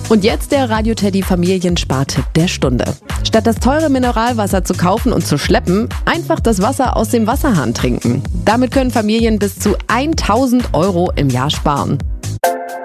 Und jetzt der Radio Teddy Familienspartipp der Stunde. Statt das teure Mineralwasser zu kaufen und zu schleppen, einfach das Wasser aus dem Wasserhahn trinken. Damit können Familien bis zu 1.000 € im Jahr sparen.